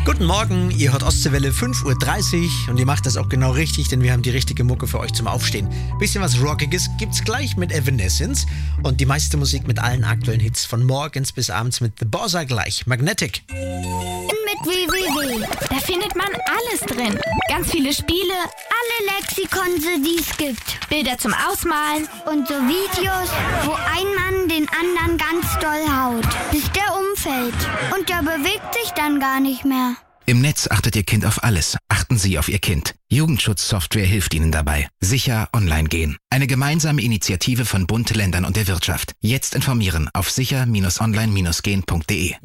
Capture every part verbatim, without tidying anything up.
Guten Morgen, ihr hört Ostseewelle fünf Uhr dreißig und ihr macht das auch genau richtig, denn wir haben die richtige Mucke für euch zum Aufstehen. Bisschen was Rockiges gibt's gleich mit Evanescence und die meiste Musik mit allen aktuellen Hits von morgens bis abends mit The Bossa gleich. Magnetic. Mit w w w. Da findet man alles drin. Ganz viele Spiele, alle Lexikon, die es gibt. Bilder zum Ausmalen und so Videos, wo ein Mann den anderen ganz doll haut, bis der umfällt. Und der bewegt sich dann gar nicht mehr. Im Netz achtet Ihr Kind auf alles. Achten Sie auf Ihr Kind. Jugendschutzsoftware hilft Ihnen dabei. Sicher online gehen. Eine gemeinsame Initiative von Bund, Ländern und der Wirtschaft. Jetzt informieren auf sicher online gehen punkt de.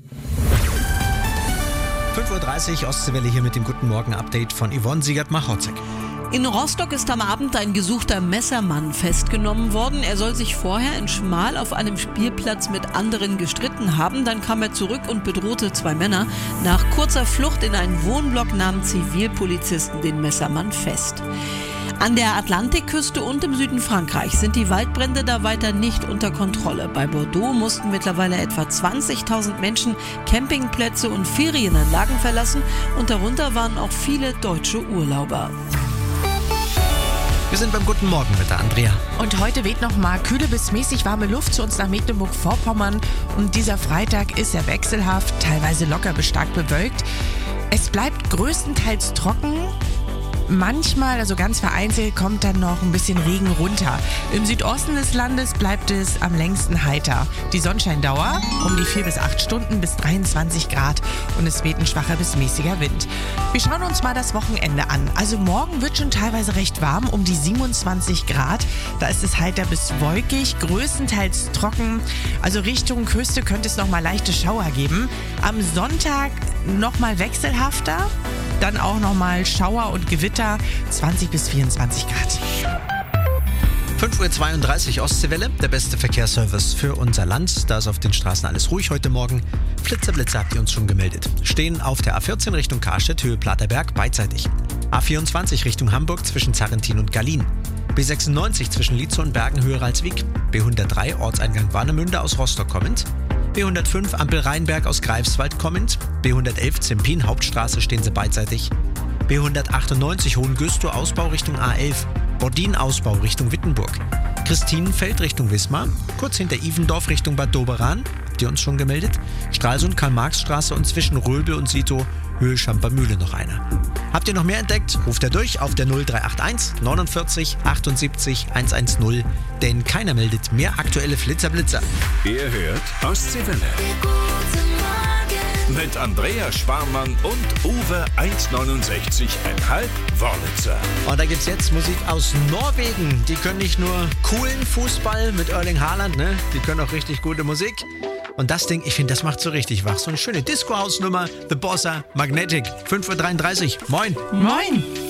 fünf Uhr dreißig, Ostseewelle hier mit dem Guten Morgen-Update von Yvonne Siegert-Machotzek. In Rostock ist am Abend ein gesuchter Messermann festgenommen worden. Er soll sich vorher in Schmal auf einem Spielplatz mit anderen gestritten haben. Dann kam er zurück und bedrohte zwei Männer. Nach kurzer Flucht in einen Wohnblock nahmen Zivilpolizisten den Messermann fest. An der Atlantikküste und im Süden Frankreichs sind die Waldbrände da weiter nicht unter Kontrolle. Bei Bordeaux mussten mittlerweile etwa zwanzigtausend Menschen Campingplätze und Ferienanlagen verlassen und darunter waren auch viele deutsche Urlauber. Wir sind beim Guten Morgen mit der Andrea. Und heute weht noch mal kühle bis mäßig warme Luft zu uns nach Mecklenburg-Vorpommern. Und dieser Freitag ist sehr wechselhaft, teilweise locker bis stark bewölkt. Es bleibt größtenteils trocken. Manchmal, also ganz vereinzelt, kommt dann noch ein bisschen Regen runter. Im Südosten des Landes bleibt es am längsten heiter. Die Sonnenscheindauer um die vier bis acht Stunden bis dreiundzwanzig Grad und es weht ein schwacher bis mäßiger Wind. Wir schauen uns mal das Wochenende an. Also morgen wird schon teilweise recht warm, um die siebenundzwanzig Grad. Da ist es heiter bis wolkig, größtenteils trocken. Also Richtung Küste könnte es noch mal leichte Schauer geben. Am Sonntag noch mal wechselhafter. Dann auch nochmal Schauer und Gewitter, zwanzig bis vierundzwanzig Grad. fünf Uhr zweiunddreißig, Ostseewelle, der beste Verkehrsservice für unser Land. Da ist auf den Straßen alles ruhig heute Morgen. Flitzer, Blitzer habt ihr uns schon gemeldet. Stehen auf der A vierzehn Richtung Karstedt, Höhe Platerberg, beidseitig. A vierundzwanzig Richtung Hamburg zwischen Zarrentin und Gallien. B sechsundneunzig zwischen Lietzow und Bergen, Höhe Ralswiek. B hundertdrei Ortseingang Warnemünde aus Rostock kommend. B hundertfünf Ampel Rheinberg aus Greifswald kommend. B hundertelf Zempin Hauptstraße stehen sie beidseitig. B hundertachtundneunzig Hohengüstrow Ausbau Richtung A elf. Bordin Ausbau Richtung Wittenburg. Christinenfeld Richtung Wismar. Kurz hinter Ivendorf Richtung Bad Doberan. Habt ihr uns schon gemeldet? Stralsund Karl-Marx-Straße und zwischen Röbel und Sito Höhe Schampermühle noch einer. Habt ihr noch mehr entdeckt? Ruft er durch auf der null drei acht eins neunundvierzig achtundsiebzig hundertzehn, denn keiner meldet mehr aktuelle Flitzerblitzer. Ihr hört Ostseewelle. Mit Andrea Sparmann und Uwe eins neunundsechzig Komma fünf Wörlitzer. Und da gibt's jetzt Musik aus Norwegen. Die können nicht nur coolen Fußball mit Erling Haaland, ne? Die können auch richtig gute Musik. Und das Ding, ich finde, das macht so richtig wach. So eine schöne Disco-Hausnummer, The Bossa Magnetic. fünf Uhr dreiunddreißig. Moin. Moin.